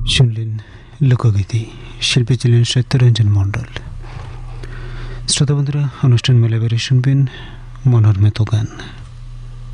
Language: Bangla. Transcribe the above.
শুনলেন লোকগীতি, শিল্পী ছিলেন সত্যরঞ্জন মণ্ডল। শ্রোতা বন্ধুরা, অনুষ্ঠান মেলাবেরে শুনবেন মনোরম গান।